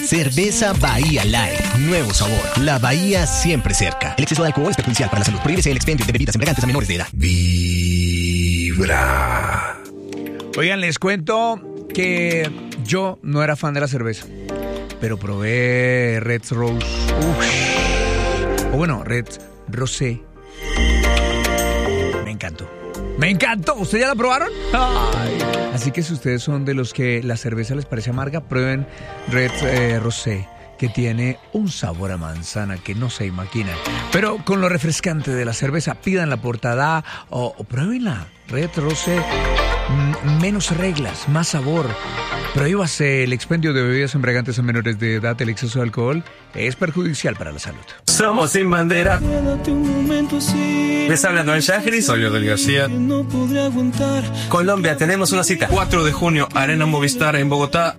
Cerveza Bahía Light. Nuevo sabor. La Bahía siempre cerca. El exceso de alcohol es perjudicial para la salud. Prohíbese el expendio de bebidas embriagantes a menores de edad. Vibra. Oigan, les cuento que yo no era fan de la cerveza, pero probé Red Rose. Red Rosé. Me encantó. ¡Me encantó! ¿Ustedes ya la probaron? ¡Ay! Así que si ustedes son de los que la cerveza les parece amarga, prueben Red Rosé, que tiene un sabor a manzana que no se imaginan. Pero con lo refrescante de la cerveza, pidan la portada o pruébenla. Red Rosé, menos reglas, más sabor. Prohíbase el expendio de bebidas embriagantes a menores de edad. El exceso de alcohol es perjudicial para la salud. Somos Sin Bandera. Les habla Noel Shahri. Soy Odel García. Colombia, tenemos una cita. 4 de junio, Arena Movistar en Bogotá.